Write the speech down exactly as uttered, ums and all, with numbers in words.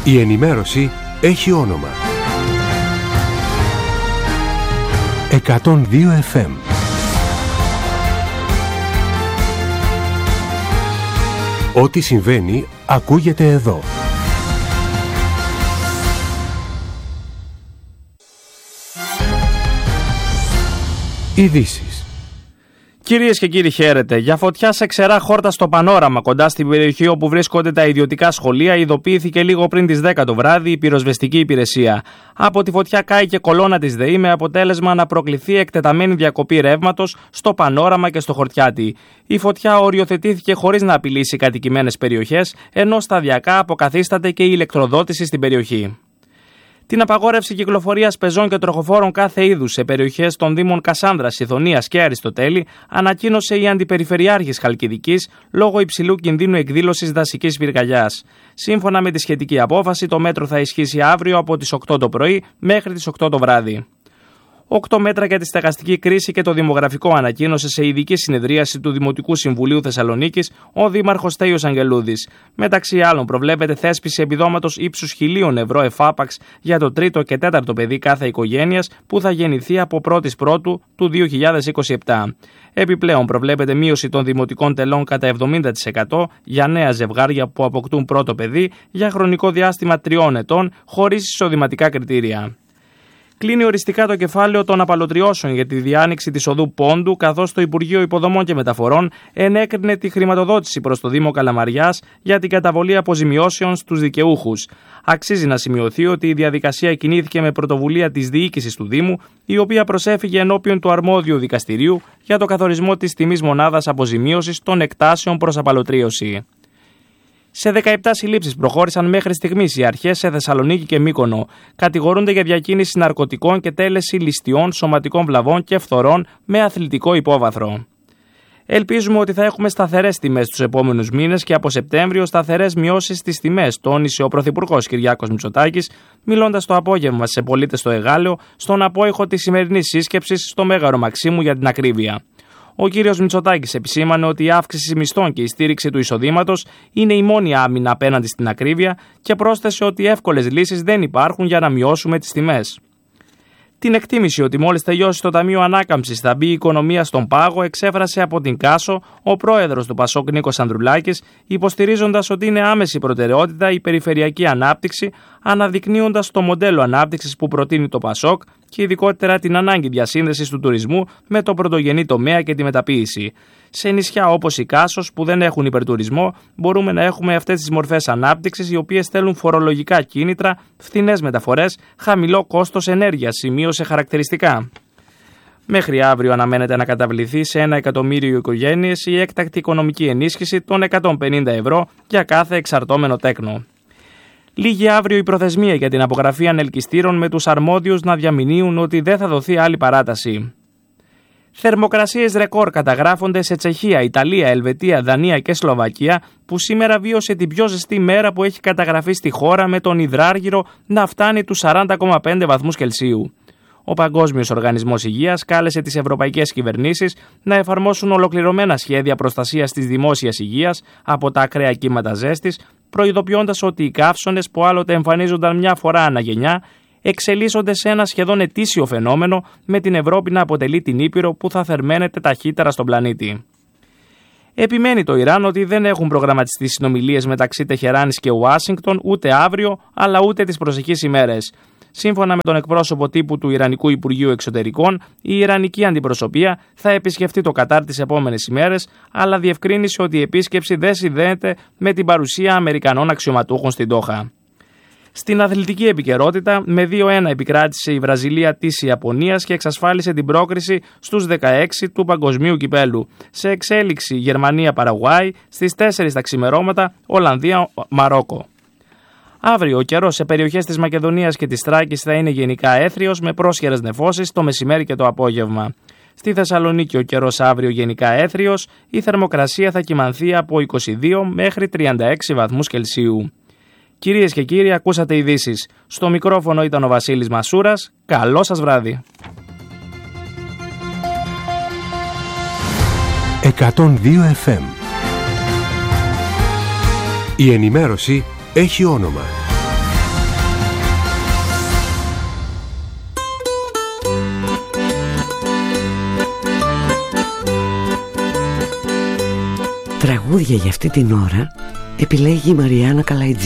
Η ενημέρωση έχει όνομα. εκατόν δύο εφ εμ. Ό,τι συμβαίνει ακούγεται εδώ. Ειδήσεις. Κυρίες και κύριοι, χαίρετε. Για φωτιά σε ξερά χόρτα στο Πανόραμα, κοντά στην περιοχή όπου βρίσκονται τα ιδιωτικά σχολεία, ειδοποιήθηκε λίγο πριν τις δέκα το βράδυ η πυροσβεστική υπηρεσία. Από τη φωτιά κάηκε κολόνα της ΔΕΗ με αποτέλεσμα να προκληθεί εκτεταμένη διακοπή ρεύματος στο Πανόραμα και στο Χορτιάτι. Η φωτιά οριοθετήθηκε χωρίς να απειλήσει κατοικημένες περιοχές, ενώ σταδιακά αποκαθίσταται και η ηλεκτροδότηση στην περιοχή. Την απαγόρευση κυκλοφορίας πεζών και τροχοφόρων κάθε είδους σε περιοχές των Δήμων Κασάνδρας, Ιδονίας και Αριστοτέλη ανακοίνωσε η Αντιπεριφερειάρχης Χαλκιδικής λόγω υψηλού κινδύνου εκδήλωσης δασικής πυρκαγιάς. Σύμφωνα με τη σχετική απόφαση, το μέτρο θα ισχύσει αύριο από τις οκτώ το πρωί μέχρι τις οκτώ το βράδυ. Οκτώ μέτρα για τη στεγαστική κρίση και το δημογραφικό ανακοίνωσε σε ειδική συνεδρίαση του Δημοτικού Συμβουλίου Θεσσαλονίκης ο Δήμαρχος Στέιος Αγγελούδης. Μεταξύ άλλων, προβλέπεται θέσπιση επιδόματος ύψους χιλίων ευρώ εφάπαξ για το τρίτο και τέταρτο παιδί κάθε οικογένειας που θα γεννηθεί από πρώτη Πρώτου του δύο χιλιάδες είκοσι επτά. Επιπλέον, προβλέπεται μείωση των δημοτικών τελών κατά εβδομήντα τοις εκατό για νέα ζευγάρια που αποκτούν πρώτο παιδί για χρονικό διάστημα τριών ετών χωρίς εισοδηματικά κριτήρια. Κλείνει οριστικά το κεφάλαιο των απαλωτριώσεων για τη διάνοιξη της οδού Πόντου, καθώς το Υπουργείο Υποδομών και Μεταφορών ενέκρινε τη χρηματοδότηση προς το Δήμο Καλαμαριάς για την καταβολή αποζημιώσεων στους δικαιούχους. Αξίζει να σημειωθεί ότι η διαδικασία κινήθηκε με πρωτοβουλία της διοίκησης του Δήμου, η οποία προσέφυγε ενώπιον του αρμόδιου δικαστηρίου για το καθορισμό της τιμής μονάδας αποζημίωσης των εκτάσεων προς απαλωτρίωση. Σε δεκαεπτά συλλήψεις προχώρησαν μέχρι στιγμής οι αρχές σε Θεσσαλονίκη και Μύκονο. Κατηγορούνται για διακίνηση ναρκωτικών και τέλεση ληστιών, σωματικών βλαβών και φθορών με αθλητικό υπόβαθρο. Ελπίζουμε ότι θα έχουμε σταθερές τιμές τους επόμενους μήνες και από Σεπτέμβριο σταθερές μειώσεις στις τιμές, τόνισε ο Πρωθυπουργός Κυριάκος Μητσοτάκης, μιλώντας το απόγευμα σε πολίτες στο Εγάλεο, στον απόϊχο της σημερινής σύσκεψης στο Μέγαρο Μαξίμου για την ακρίβεια. Ο κύριος Μητσοτάκης επισήμανε ότι η αύξηση μισθών και η στήριξη του εισοδήματος είναι η μόνη άμυνα απέναντι στην ακρίβεια και πρόσθεσε ότι εύκολες λύσεις δεν υπάρχουν για να μειώσουμε τις τιμές. Την εκτίμηση ότι μόλις τελειώσει το Ταμείο Ανάκαμψης θα μπει η οικονομία στον πάγο εξέφρασε από την Κάσο ο πρόεδρος του Πασόκ Νίκος Ανδρουλάκης, υποστηρίζοντας ότι είναι άμεση προτεραιότητα η περιφερειακή ανάπτυξη, αναδεικνύοντας το μοντέλο ανάπτυξης που προτείνει το Πασόκ και ειδικότερα την ανάγκη διασύνδεσης του τουρισμού με το πρωτογενή τομέα και τη μεταποίηση. Σε νησιά όπως η Κάσος που δεν έχουν υπερτουρισμό, μπορούμε να έχουμε αυτές τις μορφές ανάπτυξης οι οποίες θέλουν φορολογικά κίνητρα, φθηνές μεταφορές, χαμηλό κόστος ενέργειας, σημείωσε χαρακτηριστικά. Μέχρι αύριο αναμένεται να καταβληθεί σε ένα εκατομμύριο οικογένειες η έκτακτη οικονομική ενίσχυση των εκατόν πενήντα ευρώ για κάθε εξαρτώμενο τέκνο. Λήγει αύριο η προθεσμία για την απογραφή ανελκυστήρων με τους αρμόδιους να διαμηνύουν ότι δεν θα δοθεί άλλη παράταση. Θερμοκρασίες ρεκόρ καταγράφονται σε Τσεχία, Ιταλία, Ελβετία, Δανία και Σλοβακία, που σήμερα βίωσε την πιο ζεστή μέρα που έχει καταγραφεί στη χώρα, με τον υδράργυρο να φτάνει τους σαράντα κόμμα πέντε βαθμούς Κελσίου. Ο Παγκόσμιος Οργανισμός Υγείας κάλεσε τις ευρωπαϊκές κυβερνήσεις να εφαρμόσουν ολοκληρωμένα σχέδια προστασίας της δημόσιας υγείας από τα ακραία κύματα ζέστης, προειδοποιώντας ότι οι καύσωνες που άλλοτε εμφανίζονταν μια φορά ανά γενιά εξελίσσονται σε ένα σχεδόν ετήσιο φαινόμενο, με την Ευρώπη να αποτελεί την ήπειρο που θα θερμαίνεται ταχύτερα στον πλανήτη. Επιμένει το Ιράν ότι δεν έχουν προγραμματιστεί συνομιλίες μεταξύ Τεχεράνης και Ουάσιγκτον ούτε αύριο αλλά ούτε τις προσεχείς ημέρες. Σύμφωνα με τον εκπρόσωπο τύπου του Ιρανικού Υπουργείου Εξωτερικών, η Ιρανική αντιπροσωπεία θα επισκεφτεί το Κατάρ τις επόμενες ημέρες, αλλά διευκρίνησε ότι η επίσκεψη δεν συνδέεται με την παρουσία Αμερικανών αξιωματούχων στην Ντόχα. Στην αθλητική επικαιρότητα, με δύο ένα επικράτησε η Βραζιλία της Ιαπωνίας και εξασφάλισε την πρόκριση στους δεκαέξι του Παγκοσμίου Κυπέλου. Σε εξέλιξη Γερμανία-Παραγουάη, στις τέσσερις τα ξημερώματα Ολλανδία-Μαρόκο. Αύριο ο καιρός σε περιοχές της Μακεδονίας και της Θράκης θα είναι γενικά έθριος με πρόσχερες νεφώσεις το μεσημέρι και το απόγευμα. Στη Θεσσαλονίκη ο καιρός αύριο γενικά έθριος, η θερμοκρασία θα κυμανθεί από είκοσι δύο μέχρι τριάντα έξι βαθμούς Κελσίου. Κυρίες και κύριοι, ακούσατε ειδήσεις. Στο μικρόφωνο ήταν ο Βασίλης Μασούρας. Καλό σας βράδυ. εκατόν δύο εφ εμ. Η ενημέρωση έχει όνομα. Τραγούδια για αυτή την ώρα επιλέγει η Μαριάννα Καλαϊτζή.